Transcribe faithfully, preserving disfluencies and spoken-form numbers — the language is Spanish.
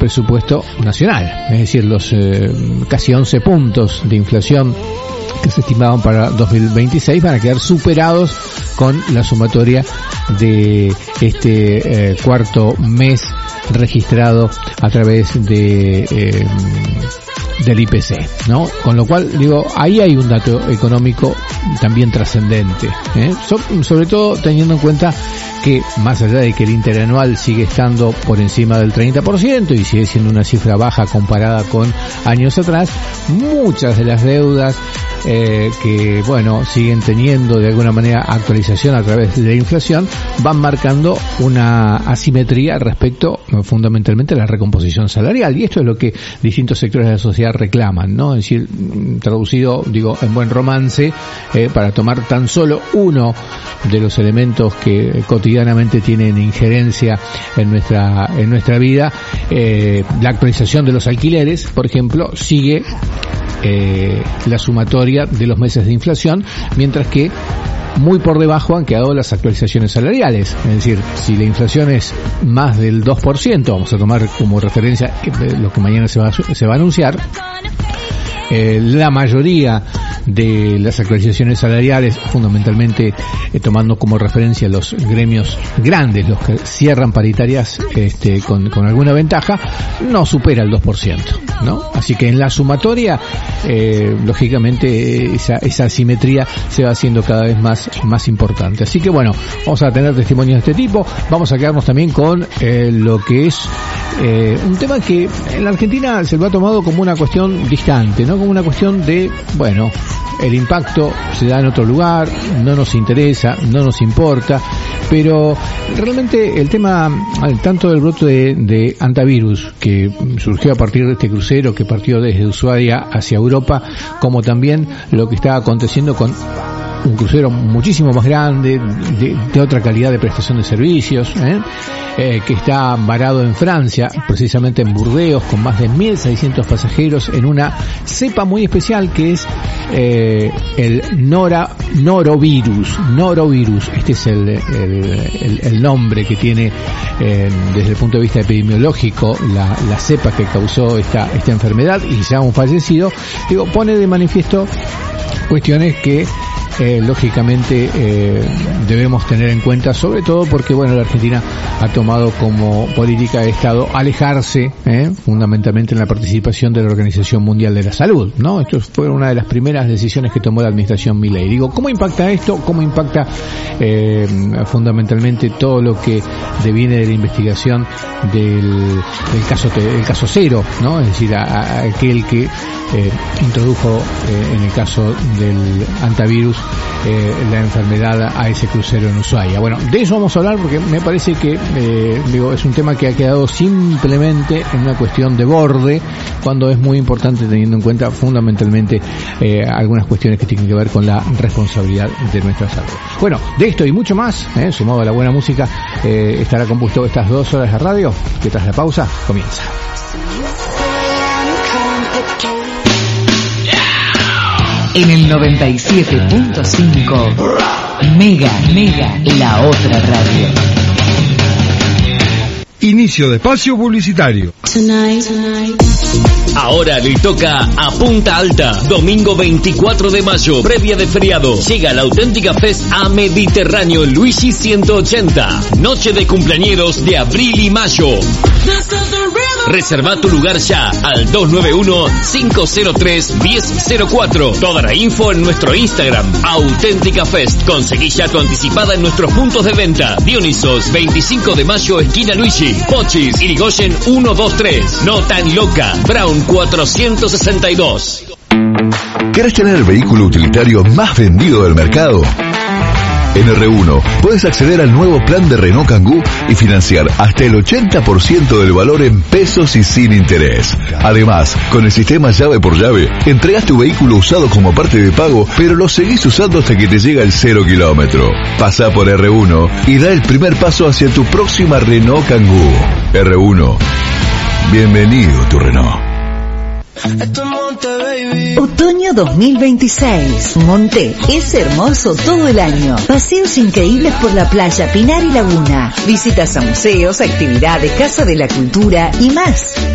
presupuesto nacional. Es decir, los eh, casi once puntos de inflación que se estimaban para dos mil veintiséis van a quedar superados con la sumatoria de este eh, cuarto mes registrado a través de eh, del I P C, ¿no? Con lo cual, digo, ahí hay un dato económico también trascendente, ¿eh? So, sobre todo teniendo en cuenta que, más allá de que el interanual sigue estando por encima del treinta por ciento y sigue siendo una cifra baja comparada con años atrás, muchas de las deudas eh, que, bueno, siguen teniendo de alguna manera actualización a través de la inflación, van marcando una asimetría respecto fundamentalmente a la recomposición salarial, y esto es lo que distintos sectores de la sociedad reclaman, ¿no? Es decir, traducido, digo, en buen romance, eh, para tomar tan solo uno de los elementos que cotidianamente tienen injerencia en nuestra en nuestra vida, eh, la actualización de los alquileres, por ejemplo, sigue eh, la sumatoria de los meses de inflación, mientras que muy por debajo han quedado las actualizaciones salariales. Es decir, si la inflación es más del dos por ciento, vamos a tomar como referencia lo que mañana se va a, se va a anunciar, eh, la mayoría de las actualizaciones salariales, fundamentalmente eh, tomando como referencia los gremios grandes, los que cierran paritarias este, con, con alguna ventaja, no supera el dos por ciento, ¿no? Así que en la sumatoria, eh, lógicamente, esa, esa asimetría se va haciendo cada vez más, más importante. Así que bueno, vamos a tener testimonios de este tipo. Vamos a quedarnos también con eh, lo que es eh, un tema que en la Argentina se lo ha tomado como una cuestión distante, ¿no? Como una cuestión de, bueno, el impacto se da en otro lugar, no nos interesa, no nos importa, pero realmente el tema, tanto del brote de, de hantavirus, que surgió a partir de este crucero que partió desde Ushuaia hacia Europa, como también lo que está aconteciendo con un crucero muchísimo más grande, de, de otra calidad de prestación de servicios, ¿eh? Eh, que está varado en Francia, precisamente en Burdeos, con más de mil seiscientos pasajeros, en una cepa muy especial que es eh, el nora, norovirus. Norovirus, este es el, el, el, el nombre que tiene eh, desde el punto de vista epidemiológico la, la cepa que causó esta, esta enfermedad, y ya un fallecido. Digo, pone de manifiesto cuestiones que Eh, lógicamente eh, debemos tener en cuenta, sobre todo porque, bueno, la Argentina ha tomado como política de Estado alejarse eh, fundamentalmente en la participación de la Organización Mundial de la Salud, ¿no? Esto fue una de las primeras decisiones que tomó la administración Milei. Digo, ¿cómo impacta esto? ¿Cómo impacta eh, fundamentalmente todo lo que deviene de la investigación del, del caso el caso cero, ¿no? Es decir, a, a aquel que eh, introdujo eh, en el caso del hantavirus Eh, la enfermedad a ese crucero en Ushuaia. Bueno, de eso vamos a hablar porque me parece que eh, digo, es un tema que ha quedado simplemente en una cuestión de borde, cuando es muy importante, teniendo en cuenta fundamentalmente eh, algunas cuestiones que tienen que ver con la responsabilidad de nuestra salud. Bueno, de esto y mucho más, eh, sumado a la buena música, eh, estará compuesto estas dos horas de radio, que tras la pausa comienza. En el noventa y siete punto cinco, Mega, Mega, la otra radio. Inicio de espacio publicitario. Tonight, tonight. Ahora le toca a Punta Alta, domingo veinticuatro de mayo, previa de feriado. Llega la Auténtica Fest a Mediterráneo Luigi ciento ochenta. Noche de cumpleañeros de abril y mayo. Reserva tu lugar ya al dos nueve uno, cinco cero tres, uno cero cero cuatro. Toda la info en nuestro Instagram, Auténtica Fest. Conseguí ya tu anticipada en nuestros puntos de venta. Dionisos, veinticinco de mayo, esquina Luigi. Pochis, Irigoyen ciento veintitrés. No tan loca, Brown cuatrocientos sesenta y dos. ¿Querés tener el vehículo utilitario más vendido del mercado? En R uno puedes acceder al nuevo plan de Renault Kangoo y financiar hasta el ochenta por ciento del valor en pesos y sin interés. Además, con el sistema llave por llave, entregas tu vehículo usado como parte de pago, pero lo seguís usando hasta que te llega el cero kilómetro. Pasá por R uno y da el primer paso hacia tu próxima Renault Kangoo. R uno. Bienvenido tu Renault. Otoño dos mil veintiséis. Monte es hermoso todo el año. Paseos increíbles por la playa, Pinar y Laguna. Visitas a museos, actividades, Casa de la Cultura y más.